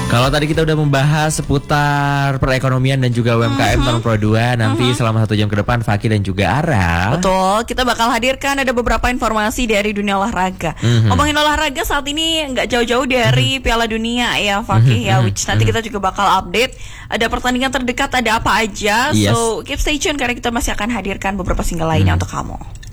Kalau tadi kita udah membahas seputar perekonomian dan juga UMKM tahun Pro 2, nanti selama 1 jam ke depan Faki dan juga Ara. Betul, kita bakal hadirkan ada beberapa informasi dari dunia olahraga. Ngomongin olahraga saat ini nggak jauh-jauh dari Piala Dunia ya Faki ya, which nanti kita juga bakal update. Ada pertandingan terdekat, ada apa aja. Yes. So keep stay tune karena kita masih akan hadirkan beberapa single lainnya untuk kamu.